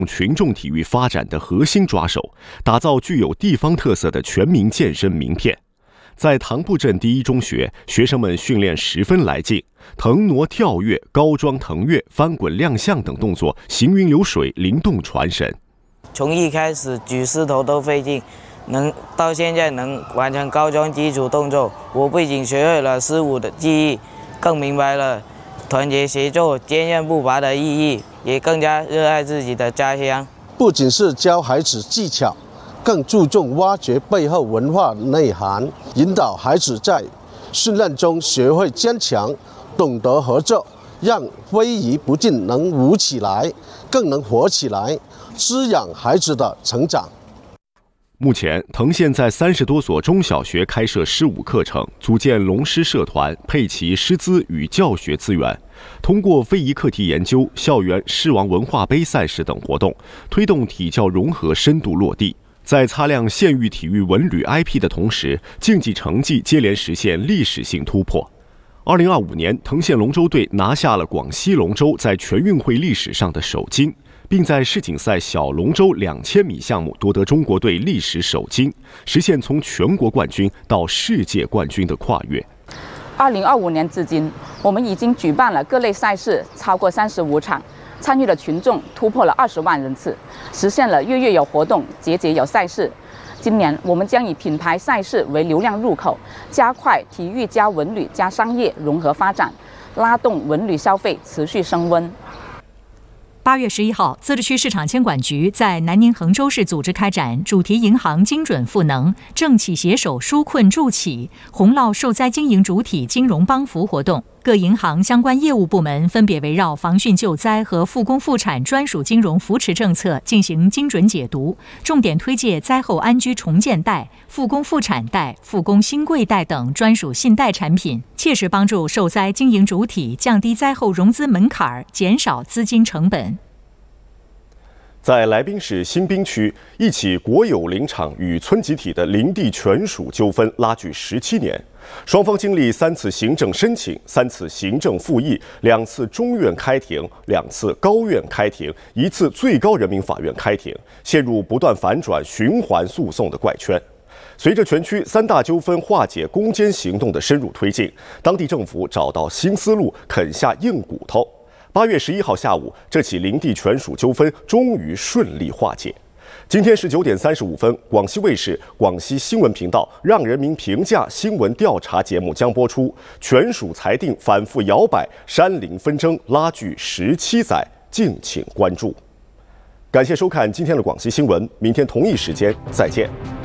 群众体育发展的核心抓手，打造具有地方特色的全民健身名片。在塘埠镇第一中学，学生们训练十分来劲，腾挪跳跃、高桩腾跃、翻滚亮相等动作行云流水，灵动传神。 从一开始举石头都费劲，到现在能完成高桩基础动作，我不仅学会了狮舞的技艺，更明白了团结协作、坚韧不拔的意义，也更加热爱自己的家乡。 不仅是教孩子技巧，更注重挖掘背后文化内涵，引导孩子在训练中学会坚强，懂得合作，让非遗不仅能舞起来，更能活起来，滋养孩子的成长。 目前，藤县在30多所中小学开设狮舞课程，组建龙狮社团，配齐师资与教学资源，通过非遗课题研究、校园狮王文化杯赛事等活动，推动体教融合深度落地。在擦亮县域体育文旅 IP 的同时，竞技成绩接连实现历史性突破。2025年，藤县龙舟队拿下了广西龙舟在全运会历史上的首金，并在世锦赛小龙舟2000米项目夺得中国队历史首金，实现从全国冠军到世界冠军的跨越。 2025年至今，我们已经举办了各类赛事超过35场，参与的群众突破了20万人次，实现了月月有活动，节节有赛事。今年我们将以品牌赛事为流量入口，加快体育加文旅加商业融合发展，拉动文旅消费持续升温。 8月11号，自治区市场监管局在南宁衡州市组织开展主题银行精准赋能、政企携手纾困助企、洪涝受灾经营主体金融帮扶活动。各银行相关业务部门分别围绕防汛救灾和复工复产专属金融扶持政策进行精准解读，重点推介灾后安居重建贷、复工复产贷、复工新贵贷等专属信贷产品，切实帮助受灾经营主体降低灾后融资门槛，减少资金成本。 在来宾市新滨区，一起国有林场与村集体的林地权属纠纷拉锯17年，双方经历3次行政申请、3次行政复议、2次中院开庭、2次高院开庭、1次最高人民法院开庭，陷入不断反转、循环诉讼的怪圈。随着全区3大纠纷化解攻坚行动的深入推进，当地政府找到新思路，啃下硬骨头。8月11号下午，这起林地权属纠纷终于顺利化解。今天19点35分，广西卫视、广西新闻频道《让人民评价》新闻调查节目将播出。权属裁定反复摇摆，山林纷争拉锯17载，敬请关注。感谢收看今天的广西新闻，明天同一时间再见。